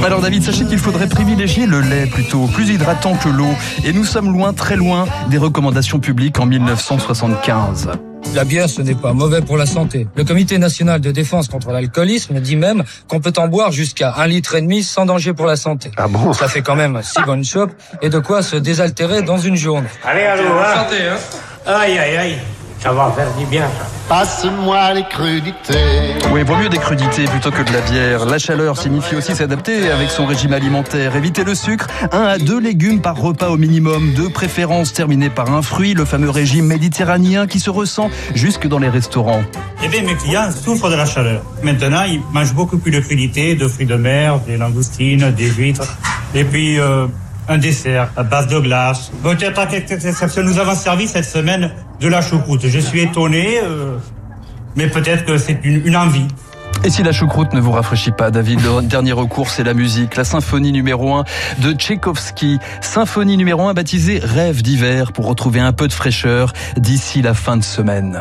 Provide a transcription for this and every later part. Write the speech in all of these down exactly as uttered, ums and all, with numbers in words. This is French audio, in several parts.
Alors David, sachez qu'il faudrait privilégier le lait plutôt, plus hydratant que l'eau. Et nous sommes loin, très loin des recommandations publiques en mille neuf cent soixante-quinze. La bière, ce n'est pas mauvais pour la santé. Le Comité national de défense contre l'alcoolisme dit même qu'on peut en boire jusqu'à un litre et demi sans danger pour la santé. Ah bon? Ça fait quand même six bonnes chopes et de quoi se désaltérer dans une journée. Allez, allô, hein. Santé, hein. Aïe, aïe, aïe. Ça va faire du bien, ça. Passe-moi les crudités. Oui, vaut mieux des crudités plutôt que de la bière. La chaleur signifie aussi s'adapter avec son régime alimentaire. Éviter le sucre, un à deux légumes par repas au minimum. De préférence terminé par un fruit, le fameux régime méditerranéen qui se ressent jusque dans les restaurants. Eh bien, mes clients souffrent de la chaleur. Maintenant, ils mangent beaucoup plus de crudités, de fruits de mer, des langoustines, des huîtres. Et puis, euh, un dessert à base de glace. Peut-être à quelque exception, nous avons servi cette semaine de la choucroute. Je suis étonné, euh, mais peut-être que c'est une, une envie. Et si la choucroute ne vous rafraîchit pas, David, le dernier recours, c'est la musique. La symphonie numéro un de Tchaïkovski. Symphonie numéro un baptisée Rêve d'hiver pour retrouver un peu de fraîcheur d'ici la fin de semaine.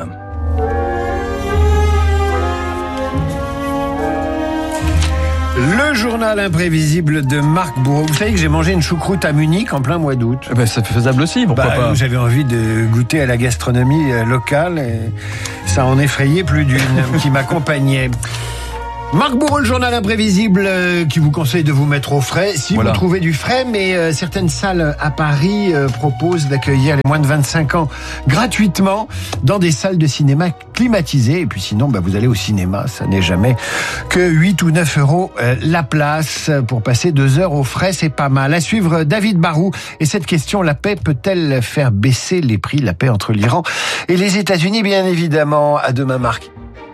Le journal imprévisible de Marc Bourreau. Vous savez que j'ai mangé une choucroute à Munich en plein mois d'août. Eh ben, c'est faisable aussi, pourquoi bah, pas. J'avais envie de goûter à la gastronomie locale et ça en effrayait plus d'une qui m'accompagnait. Marc Bourreau, le journal imprévisible euh, qui vous conseille de vous mettre au frais si voilà. vous trouvez du frais, mais euh, certaines salles à Paris euh, proposent d'accueillir les moins de vingt-cinq ans gratuitement dans des salles de cinéma climatisées. Et puis sinon, bah, vous allez au cinéma, ça n'est jamais que huit ou neuf euros euh, la place pour passer deux heures au frais, c'est pas mal. À suivre, David Barou et cette question, la paix peut-elle faire baisser les prix, la paix entre l'Iran et les États-Unis, bien évidemment. À demain, Marc.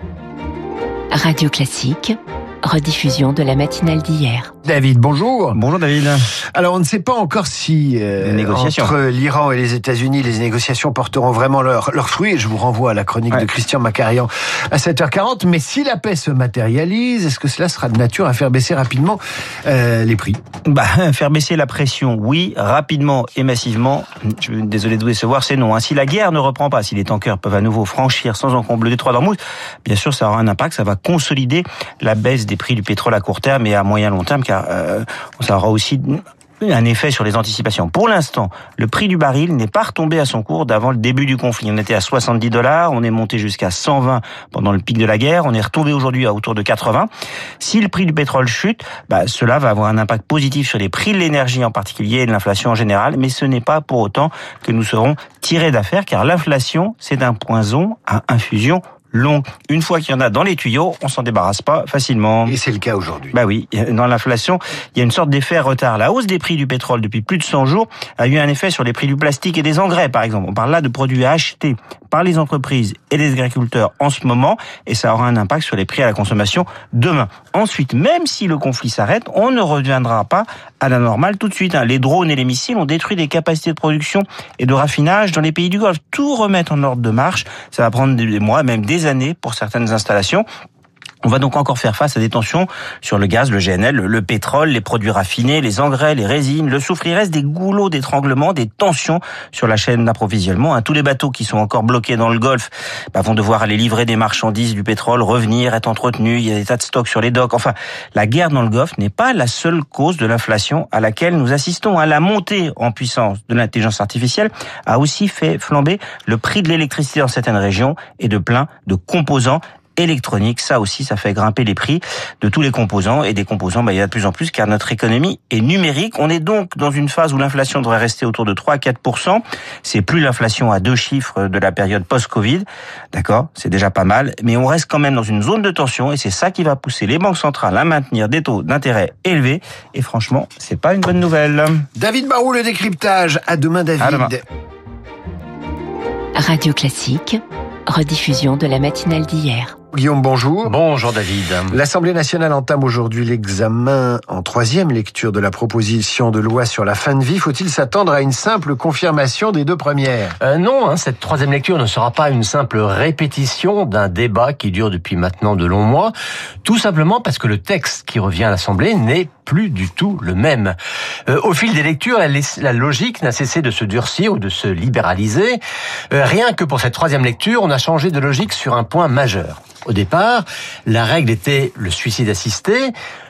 Radio Classique, rediffusion de la matinale d'hier. David, bonjour. Bonjour David. Alors on ne sait pas encore si euh, entre l'Iran et les États-Unis, les négociations porteront vraiment leurs leur fruits. Je vous renvoie à la chronique ouais. de Christian Macarian à sept heures quarante. Mais si la paix se matérialise, est-ce que cela sera de nature à faire baisser rapidement euh, les prix? Bah, faire baisser la pression, oui, rapidement et massivement. Je suis désolé de vous décevoir, c'est non. Hein. Si la guerre ne reprend pas, si les tankers peuvent à nouveau franchir sans encombre le détroit d'Ormuz, bien sûr, ça aura un impact. Ça va consolider la baisse des prix du pétrole à court terme et à moyen long terme, car euh, ça aura aussi un effet sur les anticipations. Pour l'instant, le prix du baril n'est pas retombé à son cours d'avant le début du conflit. On était à soixante-dix dollars, on est monté jusqu'à cent vingt pendant le pic de la guerre, on est retombé aujourd'hui à autour de quatre-vingts. Si le prix du pétrole chute, bah, cela va avoir un impact positif sur les prix de l'énergie en particulier et de l'inflation en général, mais ce n'est pas pour autant que nous serons tirés d'affaire, car l'inflation, c'est un poison à infusion long. Une fois qu'il y en a dans les tuyaux, on s'en débarrasse pas facilement. Et c'est le cas aujourd'hui. Bah oui, dans l'inflation, il y a une sorte d'effet retard. La hausse des prix du pétrole depuis plus de cent jours a eu un effet sur les prix du plastique et des engrais, par exemple. On parle là de produits achetés par les entreprises et les agriculteurs en ce moment, et ça aura un impact sur les prix à la consommation demain. Ensuite, même si le conflit s'arrête, on ne reviendra pas à la normale tout de suite. Les drones et les missiles ont détruit des capacités de production et de raffinage dans les pays du Golfe. Tout remettre en ordre de marche, ça va prendre des mois, même des années pour certaines installations. On va donc encore faire face à des tensions sur le gaz, le G N L, le pétrole, les produits raffinés, les engrais, les résines, le soufre. Il reste des goulots d'étranglement, des tensions sur la chaîne d'approvisionnement. Tous les bateaux qui sont encore bloqués dans le Golfe bah, vont devoir aller livrer des marchandises, du pétrole, revenir, être entretenus. Il y a des tas de stocks sur les docks. Enfin, la guerre dans le Golfe n'est pas la seule cause de l'inflation à laquelle nous assistons. La montée en puissance de l'intelligence artificielle a aussi fait flamber le prix de l'électricité dans certaines régions et de plein de composants électronique, ça aussi, ça fait grimper les prix de tous les composants, et des composants, bah, il y a de plus en plus, car notre économie est numérique. On est donc dans une phase où l'inflation devrait rester autour de trois à quatre pour cent. C'est plus l'inflation à deux chiffres de la période post-Covid. D'accord? C'est déjà pas mal. Mais on reste quand même dans une zone de tension, et c'est ça qui va pousser les banques centrales à maintenir des taux d'intérêt élevés. Et franchement, c'est pas une bonne nouvelle. David Barou, le décryptage. À demain, David. À demain. Radio Classique, rediffusion de la matinale d'hier. Guillaume, bonjour. Bonjour David. L'Assemblée nationale entame aujourd'hui l'examen en troisième lecture de la proposition de loi sur la fin de vie. Faut-il s'attendre à une simple confirmation des deux premières ? euh, Non, hein, cette troisième lecture ne sera pas une simple répétition d'un débat qui dure depuis maintenant de longs mois, tout simplement parce que le texte qui revient à l'Assemblée n'est plus du tout le même. Euh, au fil des lectures, la logique n'a cessé de se durcir ou de se libéraliser. Euh, rien que pour cette troisième lecture, on a changé de logique sur un point majeur. Au départ, la règle était le suicide assisté.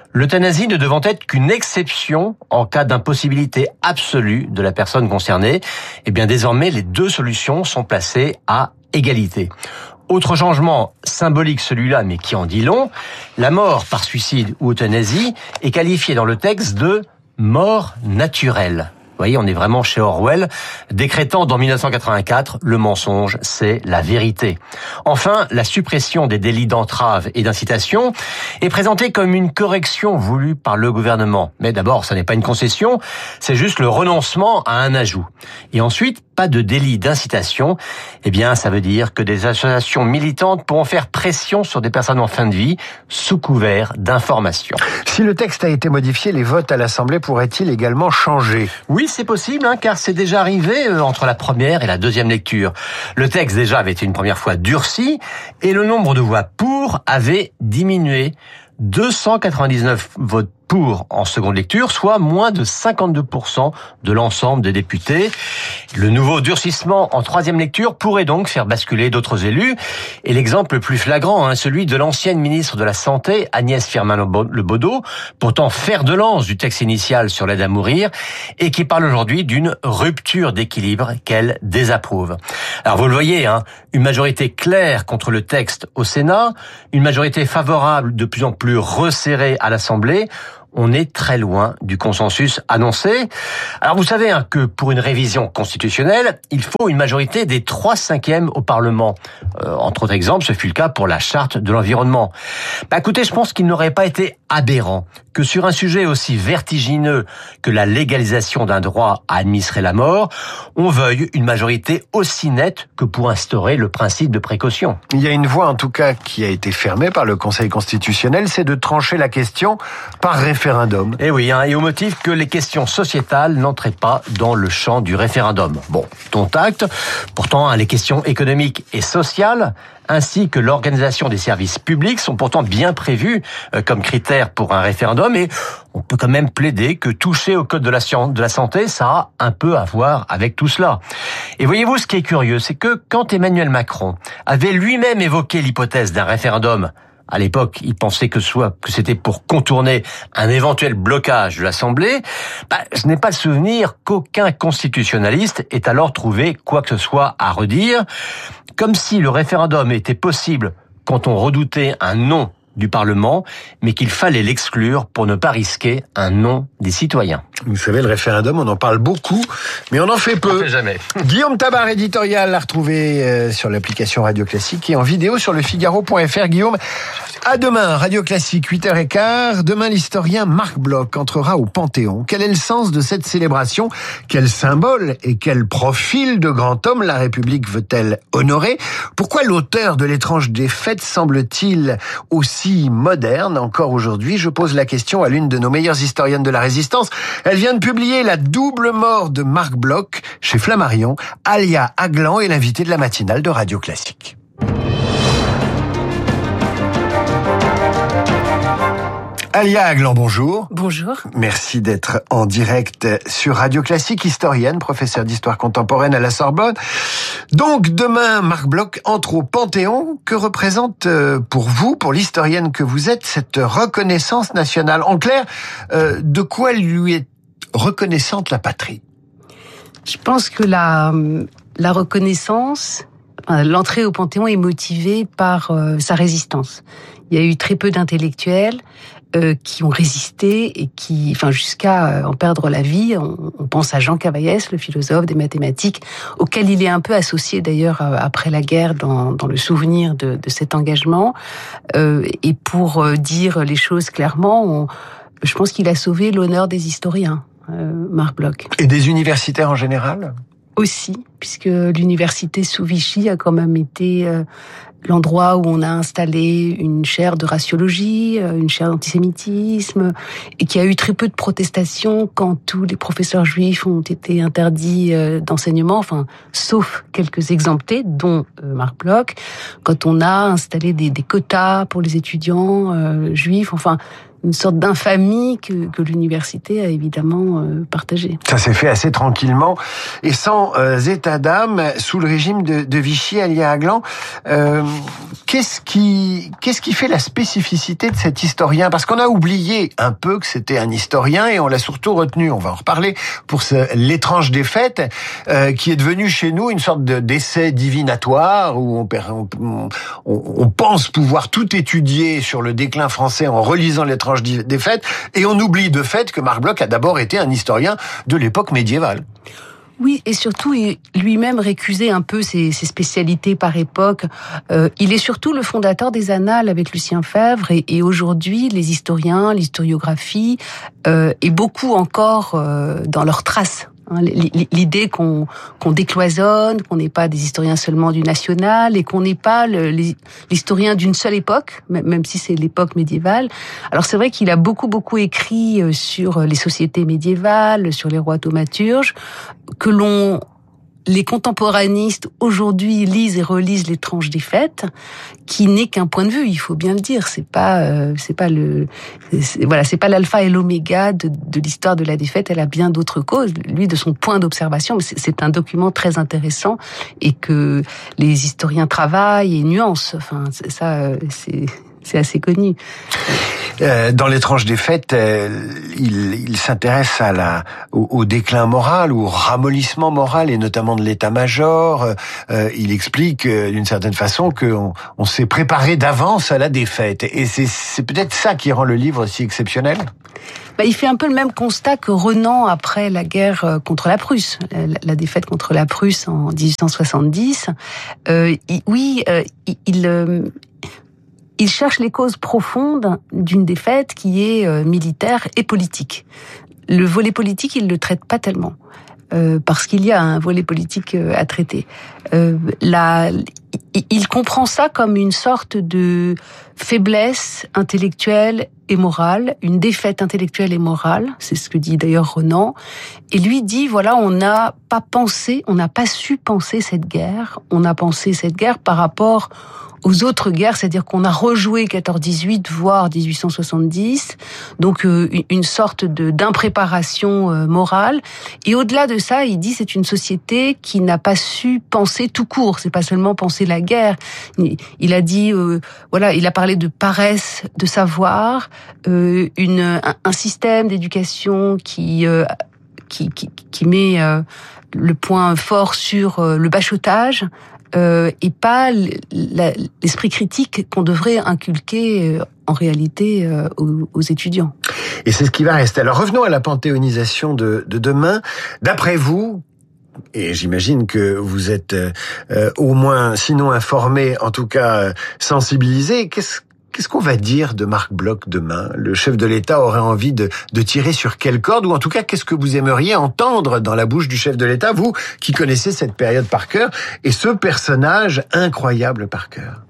L'euthanasie ne devant être qu'une exception en cas d'impossibilité absolue de la personne concernée, eh bien désormais les deux solutions sont placées à égalité. Autre changement symbolique celui-là, mais qui en dit long, la mort par suicide ou euthanasie est qualifiée dans le texte de mort naturelle. Vous voyez, on est vraiment chez Orwell, décrétant dans dix-neuf cent quatre-vingt-quatre, le mensonge, c'est la vérité. Enfin, la suppression des délits d'entrave et d'incitation est présentée comme une correction voulue par le gouvernement. Mais d'abord, ça n'est pas une concession, c'est juste le renoncement à un ajout. Et ensuite, pas de délit d'incitation, eh bien, ça veut dire que des associations militantes pourront faire pression sur des personnes en fin de vie sous couvert d'information. Si le texte a été modifié, les votes à l'Assemblée pourraient-ils également changer ? Oui, c'est possible, hein, car c'est déjà arrivé euh, entre la première et la deuxième lecture. Le texte déjà avait été une première fois durci et le nombre de voix pour avait diminué. deux cent quatre-vingt-dix-neuf votes pour en seconde lecture, soit moins de cinquante-deux pour cent de l'ensemble des députés. Le nouveau durcissement en troisième lecture pourrait donc faire basculer d'autres élus. Et l'exemple le plus flagrant, hein, celui de l'ancienne ministre de la Santé, Agnès Firmin-Lebaudot, pourtant fer de lance du texte initial sur l'aide à mourir, et qui parle aujourd'hui d'une rupture d'équilibre qu'elle désapprouve. Alors vous le voyez, hein, une majorité claire contre le texte au Sénat, une majorité favorable de plus en plus resserrée à l'Assemblée. On est très loin du consensus annoncé. Alors vous savez hein, que pour une révision constitutionnelle, il faut une majorité des trois cinquièmes au Parlement. Euh, entre autres exemples, ce fut le cas pour la charte de l'environnement. Bah, écoutez, je pense qu'il n'aurait pas été aberrant que sur un sujet aussi vertigineux que la légalisation d'un droit à administrer la mort, on veuille une majorité aussi nette que pour instaurer le principe de précaution. Il y a une voie en tout cas qui a été fermée par le Conseil constitutionnel, c'est de trancher la question par référendum. Et oui, hein, et au motif que les questions sociétales n'entraient pas dans le champ du référendum. Bon, dont acte. Pourtant, hein, les questions économiques et sociales, ainsi que l'organisation des services publics sont pourtant bien prévues euh, comme critères pour un référendum, et on peut quand même plaider que toucher au code de la, science, de la santé, ça a un peu à voir avec tout cela. Et voyez-vous, ce qui est curieux, c'est que quand Emmanuel Macron avait lui-même évoqué l'hypothèse d'un référendum, à l'époque, il pensait que soit que c'était pour contourner un éventuel blocage de l'Assemblée. Bah, je n'ai pas le souvenir qu'aucun constitutionnaliste ait alors trouvé quoi que ce soit à redire, comme si le référendum était possible quand on redoutait un non du Parlement, mais qu'il fallait l'exclure pour ne pas risquer un non des citoyens. Vous savez, le référendum, on en parle beaucoup, mais on en fait peu. On fait jamais. Guillaume Tabar, éditorial, à retrouver euh, sur l'application Radio Classique et en vidéo sur le Figaro point F R. Guillaume, à demain, Radio Classique, huit heures quinze. Demain, l'historien Marc Bloch entrera au Panthéon. Quel est le sens de cette célébration ? Quel symbole et quel profil de grand homme la République veut-elle honorer ? Pourquoi l'auteur de L'étrange défaite semble-t-il aussi moderne encore aujourd'hui ? Je pose la question à l'une de nos meilleures historiennes de la Résistance. Elle vient de publier La double mort de Marc Bloch chez Flammarion. Alia Aglan est l'invitée de la matinale de Radio Classique. Alia Aglan, bonjour. Bonjour. Merci d'être en direct sur Radio Classique, historienne, professeure d'histoire contemporaine à la Sorbonne. Donc, demain, Marc Bloch entre au Panthéon. Que représente pour vous, pour l'historienne que vous êtes, cette reconnaissance nationale ? En clair, euh, de quoi lui est reconnaissante la patrie ? Je pense que la, la reconnaissance, l'entrée au Panthéon est motivée par euh, sa résistance. Il y a eu très peu d'intellectuels euh, qui ont résisté et qui, enfin, jusqu'à en perdre la vie. On, on pense à Jean Cavaillès, le philosophe des mathématiques, auquel il est un peu associé d'ailleurs après la guerre dans, dans le souvenir de, de cet engagement. Euh, et pour dire les choses clairement, on, je pense qu'il a sauvé l'honneur des historiens, euh, Marc Bloch. Et des universitaires en général ? Aussi, puisque l'université sous Vichy a quand même été euh, l'endroit où on a installé une chaire de raciologie, une chaire d'antisémitisme, et qui a eu très peu de protestations quand tous les professeurs juifs ont été interdits d'enseignement, enfin, sauf quelques exemptés, dont Marc Bloch, quand on a installé des, des quotas pour les étudiants euh, juifs, enfin, une sorte d'infamie que, que l'université a évidemment euh, partagée. Ça s'est fait assez tranquillement et sans euh, état d'âme sous le régime de, de Vichy, Alia Aglan. Euh, qu'est-ce qui qu'est-ce qui fait la spécificité de cet historien? Parce qu'on a oublié un peu que c'était un historien et on l'a surtout retenu, on va en reparler, pour ce L'étrange défaite, euh, qui est devenu chez nous une sorte de, d'essai divinatoire où on, on, on, on pense pouvoir tout étudier sur le déclin français en relisant l'étrange défaite, et on oublie de fait que Marc Bloch a d'abord été un historien de l'époque médiévale. Oui, et surtout, il lui-même récusait un peu ses, ses spécialités par époque. Euh, il est surtout le fondateur des Annales avec Lucien Febvre, et, et aujourd'hui, les historiens, l'historiographie, euh, et beaucoup encore euh, dans leurs traces. L'idée qu'on qu'on décloisonne, qu'on n'est pas des historiens seulement du national et qu'on n'est pas le, l'historien d'une seule époque, même si c'est l'époque médiévale. Alors c'est vrai qu'il a beaucoup beaucoup écrit sur les sociétés médiévales, sur les rois thaumaturges, que l'on les contemporanistes aujourd'hui lisent et relisent l'étrange défaite, qui n'est qu'un point de vue, il faut bien le dire. C'est pas, euh, c'est pas le, c'est, voilà, c'est pas l'alpha et l'oméga de, de l'histoire de la défaite. Elle a bien d'autres causes. Lui, de son point d'observation, mais c'est, c'est un document très intéressant et que les historiens travaillent et nuancent. Enfin, c'est, ça, c'est, c'est assez connu. Euh, dans l'étrange défaite, euh, il, il s'intéresse à la, au, au déclin moral, au ramollissement moral, et notamment de l'état-major. Euh, il explique euh, d'une certaine façon qu'on on s'est préparé d'avance à la défaite. Et c'est, c'est peut-être ça qui rend le livre si exceptionnel. Bah, il fait un peu le même constat que Renan après la guerre contre la Prusse, la, la défaite contre la Prusse en dix-huit cent soixante-dix. Euh, il, oui, euh, il... il euh, Il cherche les causes profondes d'une défaite qui est euh, militaire et politique. Le volet politique, il le traite pas tellement, euh, parce qu'il y a un volet politique euh, à traiter. Euh, la, il comprend ça comme une sorte de faiblesse intellectuelle et morale, une défaite intellectuelle et morale, c'est ce que dit d'ailleurs Renan, et lui dit, voilà, on n'a pas pensé, on n'a pas su penser cette guerre, on a pensé cette guerre par rapport aux autres guerres, c'est-à-dire qu'on a rejoué quatorze dix-huit, voire dix-huit cent soixante-dix, donc euh, une sorte de d'impréparation euh, morale. Et au-delà de ça, il dit c'est une société qui n'a pas su penser tout court. C'est pas seulement penser la guerre. Il a dit, euh, voilà, il a parlé de paresse, de savoir, euh, une un, un système d'éducation qui euh, qui, qui qui met euh, le point fort sur euh, le bachotage. Euh, et pas l'esprit critique qu'on devrait inculquer euh, en réalité euh, aux, aux étudiants. Et c'est ce qui va rester. Alors revenons à la panthéonisation de, de demain. D'après vous, et j'imagine que vous êtes euh, au moins, sinon informé, en tout cas euh, sensibilisé, qu'est-ce Qu'est-ce qu'on va dire de Marc Bloch demain? Le chef de l'État aurait envie de, de tirer sur quelle corde? Ou en tout cas, qu'est-ce que vous aimeriez entendre dans la bouche du chef de l'État, vous qui connaissez cette période par cœur et ce personnage incroyable par cœur?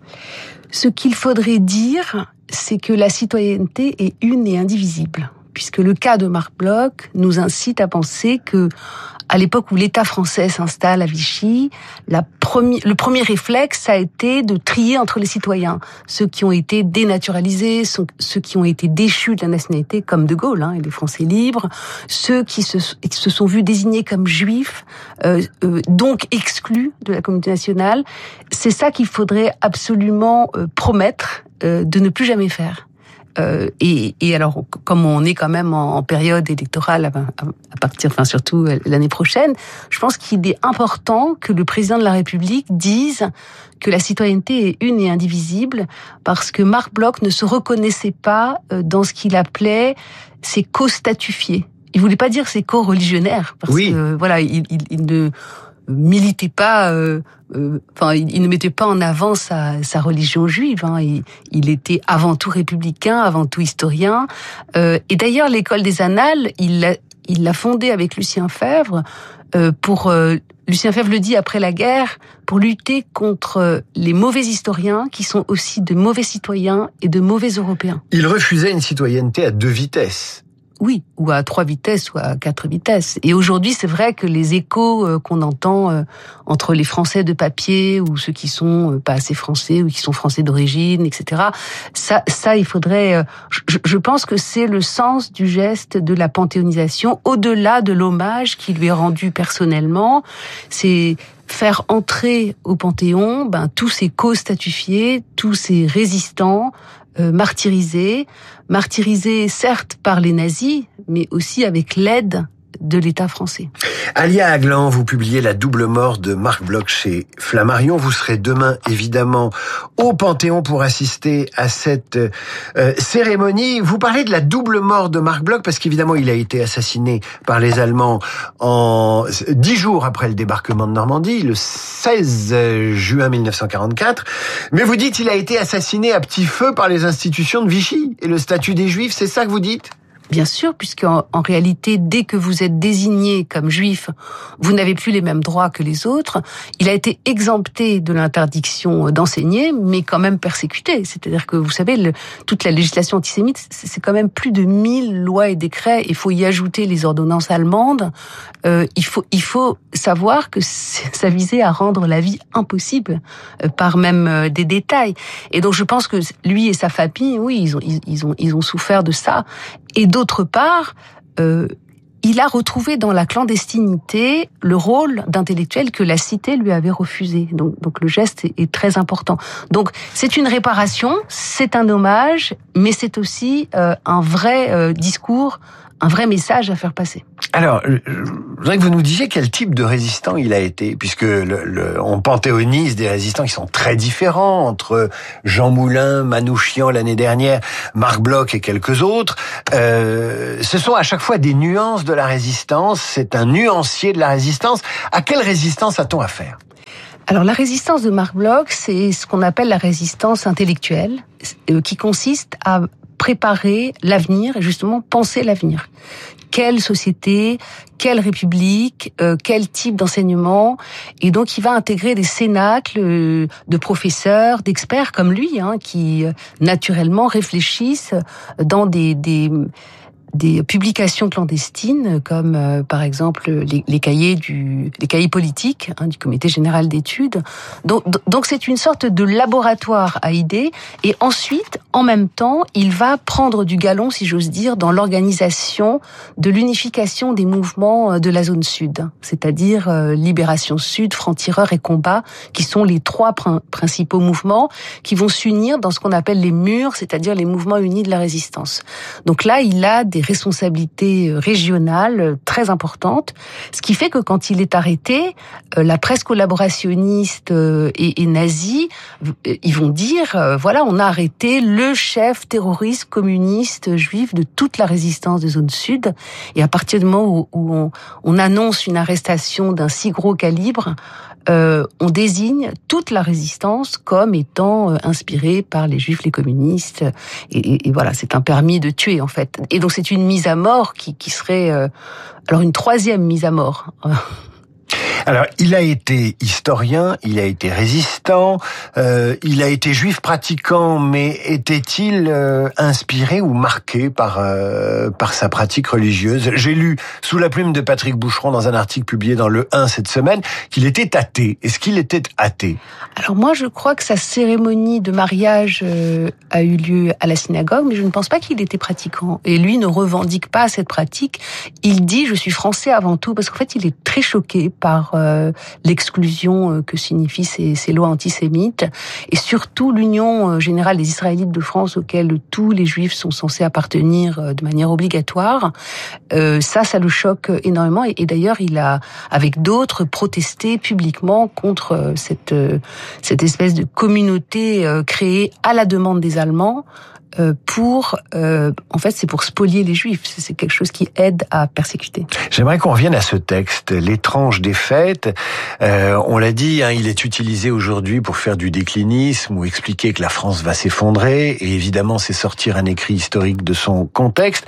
Ce qu'il faudrait dire, c'est que la citoyenneté est une et indivisible. Puisque le cas de Marc Bloch nous incite à penser que, à l'époque où l'État français s'installe à Vichy, la première, le premier réflexe, ça a été de trier entre les citoyens. Ceux qui ont été dénaturalisés, ceux qui ont été déchus de la nationalité, comme De Gaulle, hein, et les Français libres, ceux qui se, qui se sont vus désignés comme juifs, euh, euh, donc exclus de la communauté nationale. C'est ça qu'il faudrait absolument euh, promettre euh, de ne plus jamais faire. Euh, et, et alors, comme on est quand même en, en période électorale à, à, à partir, enfin surtout l'année prochaine, je pense qu'il est important que le président de la République dise que la citoyenneté est une et indivisible, parce que Marc Bloch ne se reconnaissait pas dans ce qu'il appelait ses co-statufiés. Il voulait pas dire ses co-religionnaires, parce oui. que voilà, il, il, il ne militait pas, euh, euh, enfin, il, il ne mettait pas en avant sa, sa religion juive. Hein. Il, il était avant tout républicain, avant tout historien. Euh, et d'ailleurs, l'école des Annales, il l'a, il l'a fondée avec Lucien Febvre euh, pour. Euh, Lucien Febvre le dit après la guerre, pour lutter contre les mauvais historiens qui sont aussi de mauvais citoyens et de mauvais Européens. Il refusait une citoyenneté à deux vitesses. oui, ou à trois vitesses, ou à quatre vitesses. Et aujourd'hui, c'est vrai que les échos euh, qu'on entend euh, entre les Français de papier ou ceux qui sont euh, pas assez français ou qui sont français d'origine, et cetera. Ça, ça, il faudrait. Euh, je, je pense que c'est le sens du geste de la panthéonisation, au-delà de l'hommage qui lui est rendu personnellement. C'est faire entrer au Panthéon ben, tous ces co-statufiés, tous ces résistants, euh, martyrisés, martyrisés certes par les nazis, mais aussi avec l'aide de l'État français. Alia Aglan, vous publiez La double mort de Marc Bloch chez Flammarion. Vous serez demain, évidemment, au Panthéon pour assister à cette euh, cérémonie. Vous parlez de la double mort de Marc Bloch parce qu'évidemment, il a été assassiné par les Allemands en dix jours après le débarquement de Normandie, le seize juin mille neuf cent quarante-quatre. Mais vous dites qu'il a été assassiné à petit feu par les institutions de Vichy et le statut des Juifs. C'est ça que vous dites ? Bien sûr, puisque en, en réalité, dès que vous êtes désigné comme juif, vous n'avez plus les mêmes droits que les autres. Il a été exempté de l'interdiction d'enseigner, mais quand même persécuté. C'est-à-dire que, vous savez, le, toute la législation antisémite, c'est, c'est quand même plus de mille lois et décrets. Il faut y ajouter les ordonnances allemandes. Euh, il faut, il faut savoir que ça visait à rendre la vie impossible, euh, par même euh, des détails. Et donc, je pense que lui et sa famille, oui, ils ont, ils, ils ont, ils ont souffert de ça. Et d'autre part, euh, il a retrouvé dans la clandestinité le rôle d'intellectuel que la cité lui avait refusé. Donc, donc le geste est, est très important. Donc c'est une réparation, c'est un hommage, mais c'est aussi euh, un vrai euh, discours, un vrai message à faire passer. Alors, je voudrais que vous nous disiez quel type de résistant il a été, puisque le, le, on panthéonise des résistants qui sont très différents entre Jean Moulin, Manouchian l'année dernière, Marc Bloch et quelques autres. Euh, ce sont à chaque fois des nuances de la résistance, c'est un nuancier de la résistance. À quelle résistance a-t-on affaire ? Alors la résistance de Marc Bloch, c'est ce qu'on appelle la résistance intellectuelle, euh, qui consiste à préparer l'avenir et justement penser l'avenir. Quelle société, quelle république, euh, quel type d'enseignement. Et donc, il va intégrer des cénacles euh, de professeurs, d'experts comme lui, hein, qui euh, naturellement réfléchissent dans des... des des publications clandestines comme euh, par exemple les, les cahiers du les cahiers politiques hein, du Comité général d'études. Donc donc c'est une sorte de laboratoire à idées et ensuite en même temps, il va prendre du galon si j'ose dire dans l'organisation de l'unification des mouvements de la zone sud, c'est-à-dire euh, Libération Sud, Francs-Tireurs et Combat qui sont les trois pr- principaux mouvements qui vont s'unir dans ce qu'on appelle les murs, c'est-à-dire les mouvements unis de la résistance. Donc là, il a des responsabilités régionales très importantes, ce qui fait que quand il est arrêté, la presse collaborationniste et, et nazie, ils vont dire, voilà, on a arrêté le chef terroriste communiste juif de toute la résistance de zone sud, et à partir du moment où, où on, on annonce une arrestation d'un si gros calibre, Euh, on désigne toute la résistance comme étant euh, inspirée par les juifs, les communistes, et, et, et voilà, c'est un permis de tuer en fait. Et donc c'est une mise à mort qui, qui serait, euh, alors une troisième mise à mort. Alors, il a été historien, il a été résistant, euh, il a été juif pratiquant, mais était-il euh, inspiré ou marqué par euh, par sa pratique religieuse ? J'ai lu sous la plume de Patrick Boucheron dans un article publié dans Le un cette semaine qu'il était athée. Est-ce qu'il était athée ? Alors moi, je crois que sa cérémonie de mariage euh, a eu lieu à la synagogue, mais je ne pense pas qu'il était pratiquant. Et lui ne revendique pas cette pratique. Il dit « je suis français avant tout », parce qu'en fait, il est très choqué par euh, l'exclusion que signifient ces, ces lois antisémites, et surtout l'union générale des Israélites de France auxquelles tous les Juifs sont censés appartenir de manière obligatoire. Euh, ça, ça le choque énormément, et, et d'ailleurs, il a, avec d'autres, protesté publiquement contre cette, cette espèce de communauté créée à la demande des Allemands, pour, euh, en fait, c'est pour spolier les Juifs. C'est quelque chose qui aide à persécuter. J'aimerais qu'on revienne à ce texte, l'étrange défaite. Euh, on l'a dit, hein, il est utilisé aujourd'hui pour faire du déclinisme ou expliquer que la France va s'effondrer. Et évidemment, c'est sortir un écrit historique de son contexte.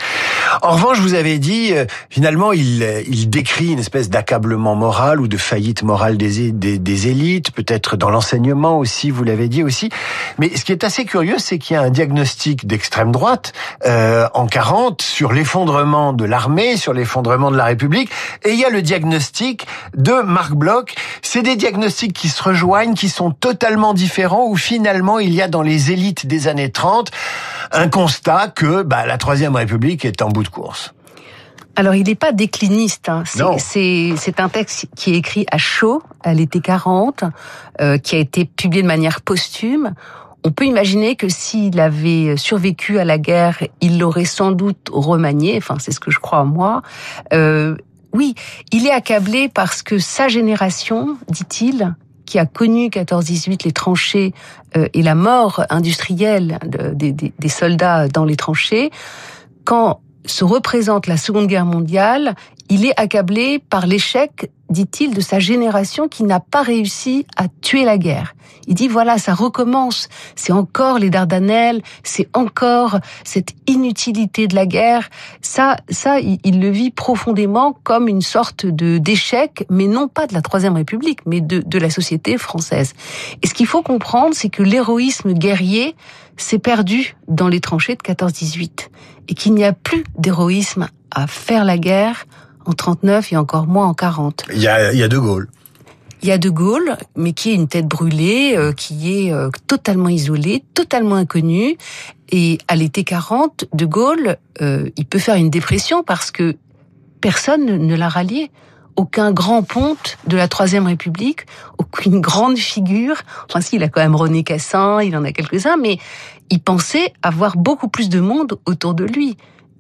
En revanche, vous avez dit, euh, finalement, il, il décrit une espèce d'accablement moral ou de faillite morale des, des, des élites, peut-être dans l'enseignement aussi, vous l'avez dit aussi. Mais ce qui est assez curieux, c'est qu'il y a un diagnostic d'extrême droite euh, en quarante sur l'effondrement de l'armée, sur l'effondrement de la République, et il y a le diagnostic de Marc Bloch. C'est des diagnostics qui se rejoignent, qui sont totalement différents, où finalement il y a dans les élites des années trente un constat que bah, la Troisième République est en bout de course. Alors, il n'est pas décliniste. Hein. C'est, c'est, c'est un texte qui est écrit à chaud, à l'été quarante, euh, qui a été publié de manière posthume. On peut imaginer que s'il avait survécu à la guerre, il l'aurait sans doute remanié. Enfin, c'est ce que je crois moi. Euh, oui, il est accablé parce que sa génération, dit-il, qui a connu quatorze dix-huit, les tranchées euh, et la mort industrielle de, de, de, des soldats dans les tranchées, quand se représente la Seconde Guerre mondiale, il est accablé par l'échec, dit-il, de sa génération qui n'a pas réussi à tuer la guerre. Il dit, voilà, ça recommence. C'est encore les Dardanelles, c'est encore cette inutilité de la guerre. Ça, ça, il, il le vit profondément comme une sorte de d'échec, mais non pas de la Troisième République, mais de, de la société française. Et ce qu'il faut comprendre, c'est que l'héroïsme guerrier s'est perdu dans les tranchées de quatorze dix-huit. Et qu'il n'y a plus d'héroïsme à faire la guerre en trente-neuf et encore moins en quarante. Il y a, il y a De Gaulle. Il y a De Gaulle, mais qui est une tête brûlée, euh, qui est euh, totalement isolé, totalement inconnu. Et à l'été quarante, De Gaulle, euh, il peut faire une dépression parce que personne ne l'a rallié. Aucun grand ponte de la Troisième République, aucune grande figure. Enfin, si, il a quand même René Cassin, il en a quelques-uns, mais il pensait avoir beaucoup plus de monde autour de lui.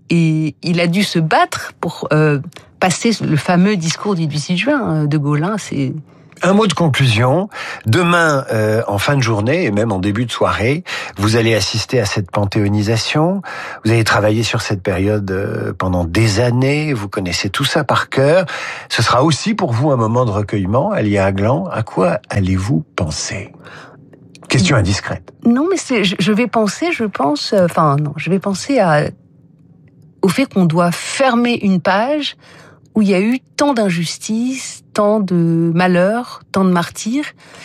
Et il a dû se battre pour euh, passer le fameux discours du dix-huit juin, De Gaulle. Hein, c'est... Un mot de conclusion. Demain, euh, en fin de journée et même en début de soirée, vous allez assister à cette panthéonisation. Vous avez travaillé sur cette période euh, pendant des années. Vous connaissez tout ça par cœur. Ce sera aussi pour vous un moment de recueillement. Alia Aglan, à quoi allez-vous penser ? Question indiscrète. Non, mais c'est, je vais penser, je pense, euh, enfin non, je vais penser à, au fait qu'on doit fermer une page où il y a eu tant d'injustices, tant de malheurs, tant de martyrs.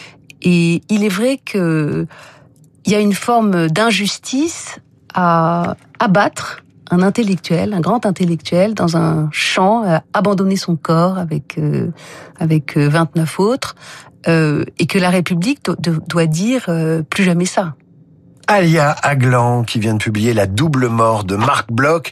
Et il est vrai que il y a une forme d'injustice à abattre un intellectuel, un grand intellectuel, dans un champ, à abandonner son corps avec euh, avec vingt-neuf autres, euh, et que la République do- do- doit dire euh, plus jamais ça. Alia Aglan, qui vient de publier La double mort de Marc Bloch.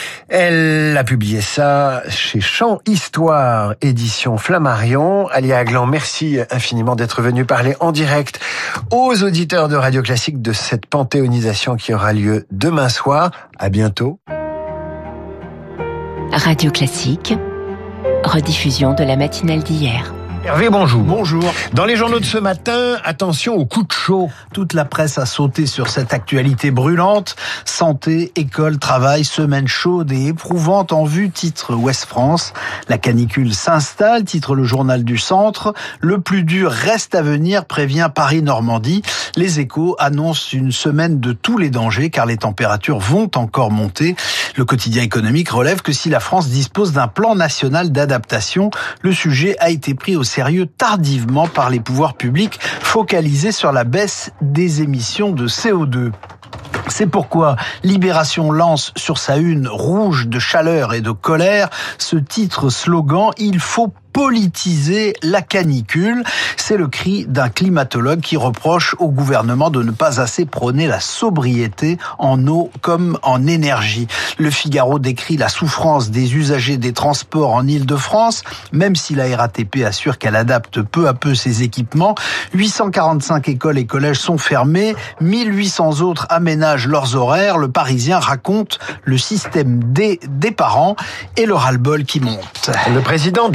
Elle a publié ça chez Champ Histoire, édition Flammarion. Alia Aglan, merci infiniment d'être venue parler en direct aux auditeurs de Radio Classique de cette panthéonisation qui aura lieu demain soir. À bientôt. Radio Classique, rediffusion de la matinale d'hier. Hervé, bonjour. Bonjour. Dans les journaux de ce matin, attention au coup de chaud. Toute la presse a sauté sur cette actualité brûlante. Santé, école, travail, semaine chaude et éprouvante en vue, titre Ouest France. La canicule s'installe, titre le journal du centre. Le plus dur reste à venir, prévient Paris-Normandie. Les Échos annoncent une semaine de tous les dangers car les températures vont encore monter. Le quotidien économique relève que si la France dispose d'un plan national d'adaptation, le sujet a été pris au sérieux tardivement par les pouvoirs publics focalisés sur la baisse des émissions de C O deux. C'est pourquoi Libération lance sur sa une rouge de chaleur et de colère ce titre slogan « Il faut politiser la canicule ». C'est le cri d'un climatologue qui reproche au gouvernement de ne pas assez prôner la sobriété en eau comme en énergie. Le Figaro décrit la souffrance des usagers des transports en Île-de-France, même si la R A T P assure qu'elle adapte peu à peu ses équipements. huit cent quarante-cinq écoles et collèges sont fermés, mille huit cents autres aménagent leurs horaires. Le Parisien raconte le système D des parents et le ras-le-bol qui monte. Le président des L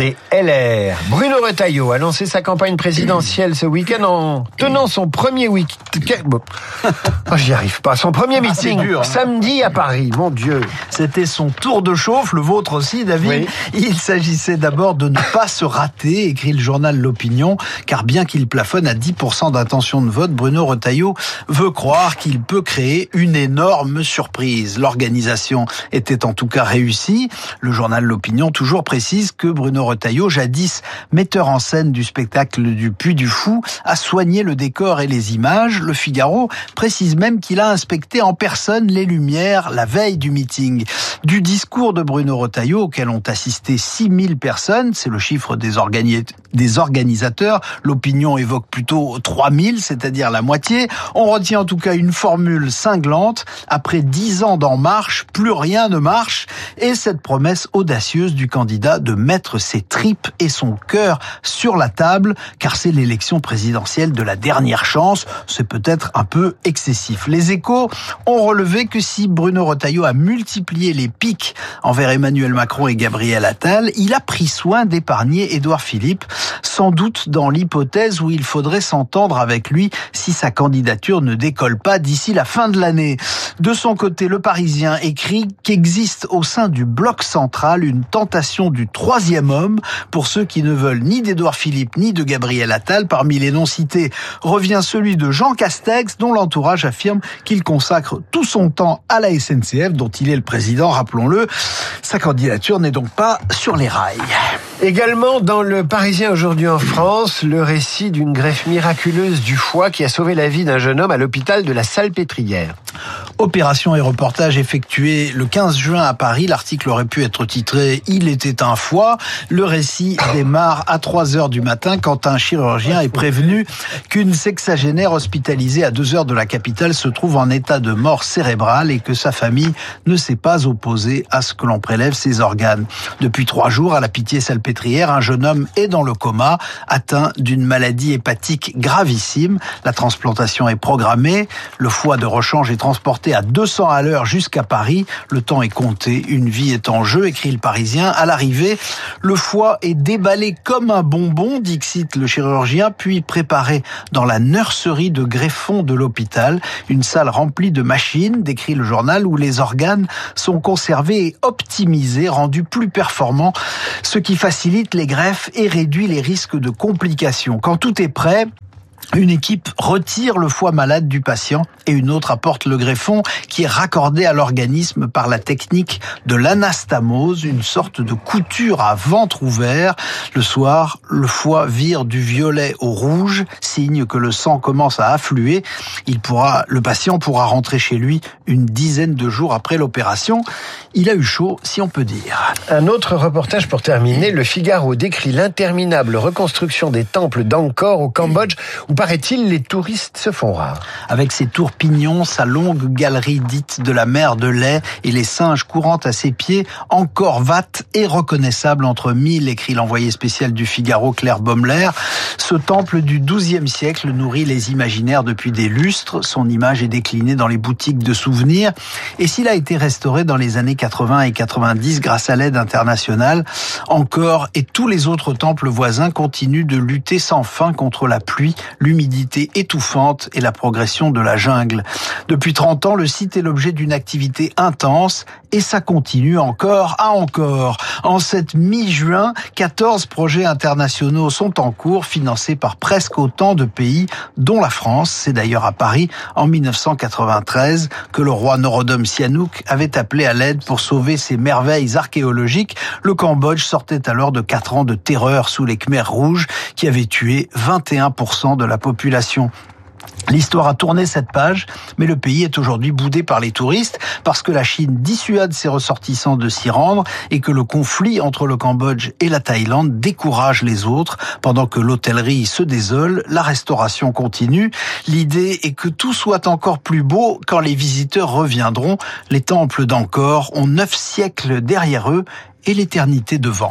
L R. Bruno Retailleau a lancé sa campagne présidentielle ce week-end en tenant son premier week-end. Bon. Oh, j'y arrive pas. Son premier meeting ah, dur, hein. Samedi à Paris. Mon Dieu. C'était son tour de chauffe, le vôtre aussi, David. Oui. Il s'agissait d'abord de ne pas se rater, écrit le journal L'Opinion, car bien qu'il plafonne à dix pour cent d'intention de vote, Bruno Retailleau veut croire qu'il peut créer une énorme surprise. L'organisation était en tout cas réussie. Le journal L'Opinion toujours précise que Bruno Retailleau, jadis metteur en scène du spectacle du Puy du Fou, a soigné le décor et les images. Le Figaro précise même qu'il a inspecté en personne les lumières la veille du meeting. Du discours de Bruno Retailleau, auquel ont assisté six mille personnes, c'est le chiffre des, organi- des organisateurs, L'Opinion évoque plutôt trois mille, c'est-à-dire la moitié. On retient en tout cas une formule cinglante. Après dix ans d'En Marche, plus rien ne marche. Et cette promesse audacieuse du candidat de mettre ses tripes et son cœur sur la table, car c'est l'élection présidentielle de la dernière chance. C'est peut-être un peu excessif. Les Échos ont relevé que si Bruno Retailleau a multiplié les piques envers Emmanuel Macron et Gabriel Attal, il a pris soin d'épargner Édouard Philippe, sans doute dans l'hypothèse où il faudrait s'entendre avec lui si sa candidature ne décolle pas d'ici la fin de l'année. De son côté, Le Parisien écrit qu'existe au sein du bloc central une tentation du troisième homme pour ceux qui ne veulent ni d'Édouard Philippe ni de Gabriel Attal. Parmi les noms cités revient celui de Jean Castex, dont l'entourage affirme qu'il consacre tout son temps à la S N C F, dont il est le président, rappelons-le. Sa candidature n'est donc pas sur les rails. Également dans Le Parisien aujourd'hui en France, le récit d'une greffe miraculeuse du foie qui a sauvé la vie d'un jeune homme à l'hôpital de la Salpêtrière. Opération et reportage effectué le quinze juin à Paris. L'article aurait pu être titré « Il était un foie ». Le récit démarre à trois heures du matin quand un chirurgien est prévenu qu'une sexagénaire hospitalisée à deux heures de la capitale se trouve en état de mort cérébrale et que sa famille ne s'est pas opposée à ce que l'on prélève ses organes. Depuis trois jours, à la Pitié-Salpêtrière, un jeune homme est dans le coma, atteint d'une maladie hépatique gravissime. La transplantation est programmée. Le foie de rechange est transporté à deux cents à l'heure jusqu'à Paris. Le temps est compté, une vie est en jeu, écrit Le Parisien. À l'arrivée, le foie est déballé comme un bonbon, dixit le chirurgien, puis préparé dans la nurserie de greffons de l'hôpital, une salle remplie de machines, décrit le journal, où les organes sont conservés et optimisés, rendus plus performants, ce qui facilite les greffes et réduit les risques de complications. Quand tout est prêt, une équipe retire le foie malade du patient et une autre apporte le greffon qui est raccordé à l'organisme par la technique de l'anastamose, une sorte de couture à ventre ouvert. Le soir, le foie vire du violet au rouge, signe que le sang commence à affluer. Il pourra, le patient pourra rentrer chez lui une dizaine de jours après l'opération. Il a eu chaud, si on peut dire. Un autre reportage pour terminer. Le Figaro décrit l'interminable reconstruction des temples d'Angkor au Cambodge, où paraît-il, les touristes se font rares. Avec ses tours pignons, sa longue galerie dite de la mer de lait et les singes courant à ses pieds, Angkor Wat est reconnaissable entre mille, écrit l'envoyé spécial du Figaro Claire Baumler. Ce temple du douzième siècle nourrit les imaginaires depuis des lustres. Son image est déclinée dans les boutiques de souvenirs. Et s'il a été restauré dans les années quatre-vingts et quatre-vingt-dix grâce à l'aide internationale, Angkor et tous les autres temples voisins continuent de lutter sans fin contre la pluie, l'humidité étouffante et la progression de la jungle. Depuis trente ans, le site est l'objet d'une activité intense et ça continue encore à encore. En cette mi-juin, quatorze projets internationaux sont en cours, financés par presque autant de pays, dont la France. C'est d'ailleurs à Paris, en mille neuf cent quatre-vingt-treize, que le roi Norodom Sihanouk avait appelé à l'aide pour sauver ses merveilles archéologiques. Le Cambodge sortait alors de quatre ans de terreur sous les Khmers rouges qui avaient tué vingt et un pour cent de la population. L'histoire a tourné cette page, mais le pays est aujourd'hui boudé par les touristes parce que la Chine dissuade ses ressortissants de s'y rendre et que le conflit entre le Cambodge et la Thaïlande décourage les autres. Pendant que l'hôtellerie se désole, la restauration continue. L'idée est que tout soit encore plus beau quand les visiteurs reviendront. Les temples d'Angkor ont neuf siècles derrière eux et l'éternité devant.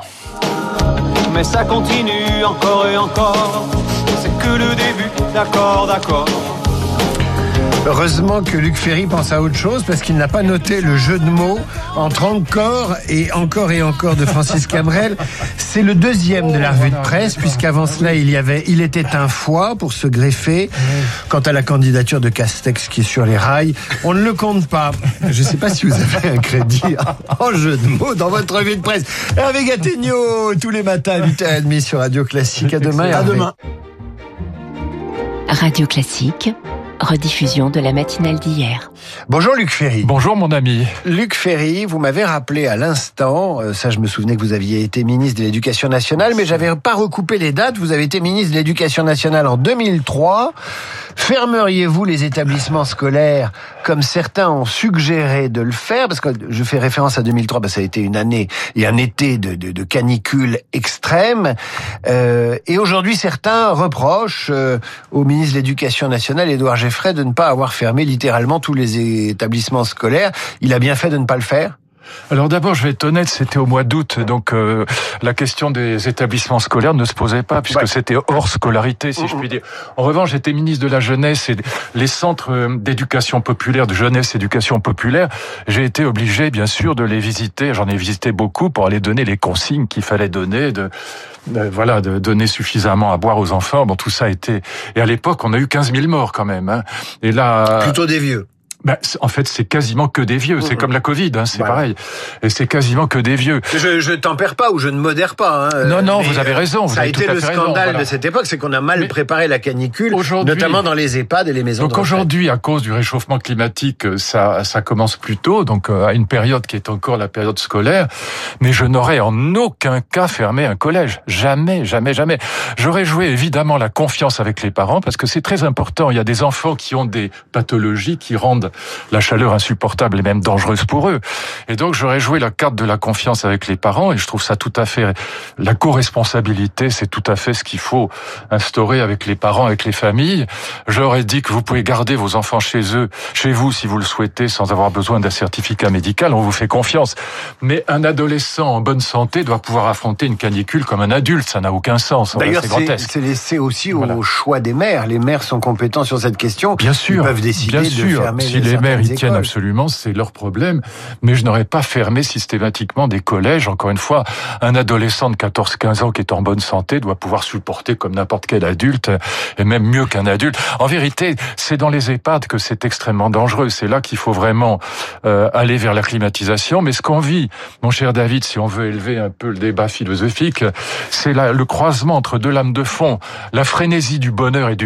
Mais ça continue encore et encore, c'est que le début, d'accord, d'accord. Heureusement que Luc Ferry pense à autre chose parce qu'il n'a pas noté le jeu de mots entre encore et encore et encore de Francis Cabrel. C'est le deuxième de la revue de presse puisqu'avant cela il y avait « Il était un foie » pour se greffer. Quant à la candidature de Castex qui est sur les rails, on ne le compte pas. Je ne sais pas si vous avez un crédit en jeu de mots dans votre revue de presse. Hervé Gattegno, tous les matins à huit heures trente sur Radio Classique. À demain. À demain. Radio Classique, rediffusion de la matinale d'hier. Bonjour Luc Ferry. Bonjour mon ami. Luc Ferry, vous m'avez rappelé à l'instant, euh, ça je me souvenais que vous aviez été ministre de l'Éducation nationale, mais j'avais pas recoupé les dates. Vous avez été ministre de l'Éducation nationale en deux mille trois. Fermeriez-vous les établissements scolaires comme certains ont suggéré de le faire? Parce que je fais référence à deux mille trois, parce que ça a été une année et un été de, de, de canicule extrême. Euh, et aujourd'hui, certains reprochent euh, au ministre de l'Éducation nationale, Édouard Geffray, de ne pas avoir fermé littéralement tous les établissements scolaires. Il a bien fait de ne pas le faire? Alors d'abord, je vais être honnête, c'était au mois d'août, donc euh, la question des établissements scolaires ne se posait pas, puisque ouais. c'était hors scolarité, si mmh. je puis dire. En revanche, j'étais ministre de la Jeunesse et les centres d'éducation populaire, de jeunesse éducation populaire, j'ai été obligé, bien sûr, de les visiter. J'en ai visité beaucoup pour aller donner les consignes qu'il fallait donner, de, de voilà, de donner suffisamment à boire aux enfants. Bon, tout ça a été... Et à l'époque, on a eu quinze mille morts quand même. Hein. Et là... Plutôt des vieux. Ben, en fait, c'est quasiment que des vieux. C'est mmh. comme la Covid, hein, c'est voilà. pareil. Et c'est quasiment que des vieux. Je, je tempère pas ou je ne modère pas. Hein, non, non, vous avez raison. Vous ça avez a été tout à le fait scandale raison, voilà. de cette époque, c'est qu'on a mal mais préparé la canicule, notamment dans les EHPAD et les maisons donc de retraite. Donc aujourd'hui, à cause du réchauffement climatique, ça, ça commence plus tôt, donc à une période qui est encore la période scolaire. Mais je n'aurais en aucun cas fermé un collège. Jamais, jamais, jamais. J'aurais joué évidemment la confiance avec les parents, parce que c'est très important. Il y a des enfants qui ont des pathologies qui rendent la chaleur insupportable et même dangereuse pour eux. Et donc j'aurais joué la carte de la confiance avec les parents et je trouve ça tout à fait... La co-responsabilité, c'est tout à fait ce qu'il faut instaurer avec les parents, avec les familles. J'aurais dit que vous pouvez garder vos enfants chez eux, chez vous si vous le souhaitez, sans avoir besoin d'un certificat médical, on vous fait confiance. Mais un adolescent en bonne santé doit pouvoir affronter une canicule comme un adulte, ça n'a aucun sens. D'ailleurs, c'est, c'est, c'est laissé aussi voilà. au choix des maires. Les maires sont compétents sur cette question. Bien sûr, ils peuvent décider bien sûr. de fermer si les maires y tiennent absolument, c'est leur problème. Mais je n'aurais pas fermé systématiquement des collèges. Encore une fois, un adolescent de quatorze quinze ans qui est en bonne santé doit pouvoir supporter comme n'importe quel adulte, et même mieux qu'un adulte. En vérité, c'est dans les EHPAD que c'est extrêmement dangereux. C'est là qu'il faut vraiment euh, aller vers la climatisation. Mais ce qu'on vit, mon cher David, si on veut élever un peu le débat philosophique, c'est là, le croisement entre deux lames de fond, la frénésie du bonheur et du